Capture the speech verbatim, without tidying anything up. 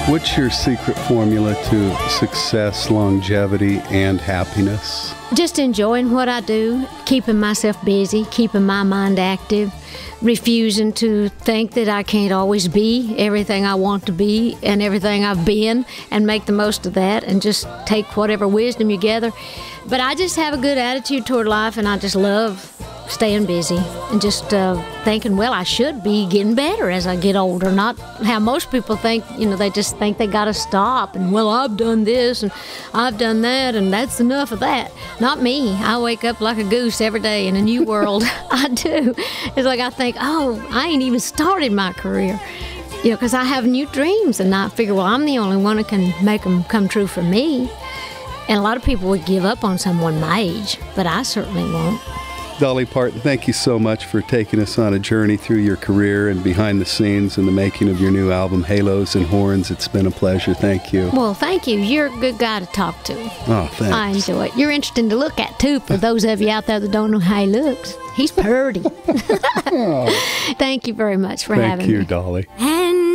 What's your secret formula to success, longevity, and happiness? Just enjoying what I do, keeping myself busy, keeping my mind active, refusing to think that I can't always be everything I want to be and everything I've been, and make the most of that and just take whatever wisdom you gather. But I just have a good attitude toward life, and I just love staying busy and just uh, thinking, well, I should be getting better as I get older, not how most people think. You know, they just think they got to stop and, well, I've done this and I've done that and that's enough of that. Not me. I wake up like a goose every day in a new world. I do. It's like I think, oh, I ain't even started my career. You know, because I have new dreams, and I figure, well, I'm the only one who can make them come true for me. And a lot of people would give up on someone my age, but I certainly won't. Dolly Parton, thank you so much for taking us on a journey through your career and behind the scenes and the making of your new album, Halos and Horns. It's been a pleasure. Thank you. Well, thank you. You're a good guy to talk to. Oh, thanks. I enjoy it. You're interesting to look at, too, for those of you out there that don't know how he looks. He's purty. Oh. Thank you very much for thank having you, me. Dolly. And